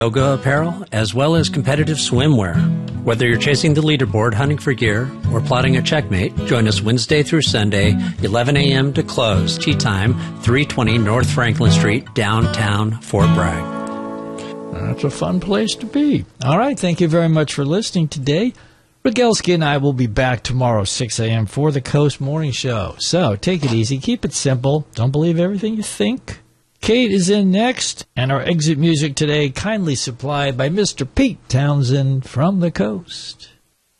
yoga apparel, as well as competitive swimwear. Whether you're chasing the leaderboard, hunting for gear, or plotting a checkmate, join us Wednesday through Sunday, 11 a.m. to close. Tea time, 320 North Franklin Street, downtown Fort Bragg. That's a fun place to be. All right, thank you very much for listening today. Rogelski and I will be back tomorrow, 6 a.m. for the Coast Morning Show. So take it easy, keep it simple, don't believe everything you think. Kate is in next, and our exit music today kindly supplied by Mr. Pete Townsend from the Coast.